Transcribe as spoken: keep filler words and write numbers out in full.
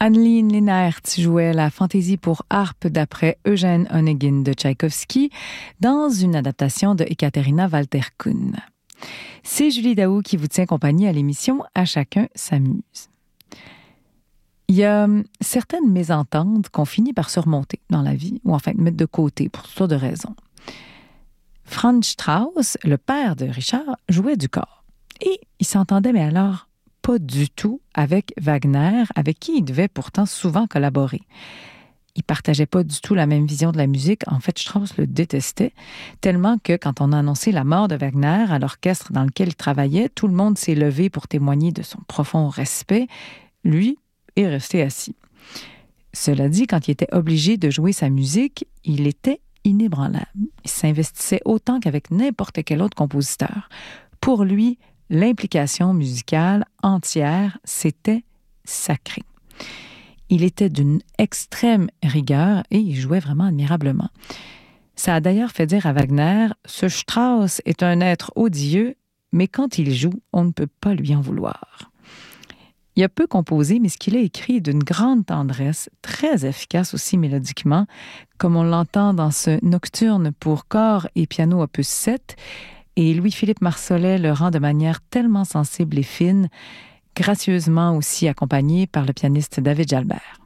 Anneline Leenaert jouait la fantaisie pour harpe d'après Eugène Onegin de Tchaïkovski dans une adaptation de Ekaterina Walter-Kuhn. C'est Julie Daou qui vous tient compagnie à l'émission À chacun s'amuse. Il y a certaines mésententes qu'on finit par surmonter dans la vie, ou enfin mettre de côté pour toutes sortes de raisons. Franz Strauss, le père de Richard, jouait du cor. Et il s'entendait, mais alors pas du tout avec Wagner, avec qui il devait pourtant souvent collaborer. Ils partageaient pas du tout la même vision de la musique. En fait, Strauss le détestait, tellement que quand on a annoncé la mort de Wagner à l'orchestre dans lequel il travaillait, tout le monde s'est levé pour témoigner de son profond respect. Lui est resté assis. Cela dit, quand il était obligé de jouer sa musique, il était inébranlable. Il s'investissait autant qu'avec n'importe quel autre compositeur. Pour lui, l'implication musicale entière, c'était sacré. Il était d'une extrême rigueur et il jouait vraiment admirablement. Ça a d'ailleurs fait dire à Wagner, « Ce Strauss est un être odieux, mais quand il joue, on ne peut pas lui en vouloir. » Il a peu composé, mais ce qu'il a écrit est d'une grande tendresse, très efficace aussi mélodiquement, comme on l'entend dans ce Nocturne pour corps et piano opus sept, et Louis-Philippe Marsollet le rend de manière tellement sensible et fine, gracieusement aussi accompagné par le pianiste David Jalbert.